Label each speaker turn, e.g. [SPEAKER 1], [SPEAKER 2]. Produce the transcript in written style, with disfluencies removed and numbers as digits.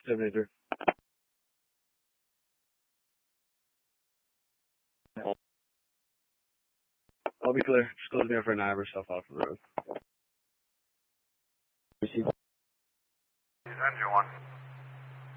[SPEAKER 1] 73. I'll be clear. Just close me up for 9 or stuff off the road.
[SPEAKER 2] Receive.
[SPEAKER 3] Engine 1.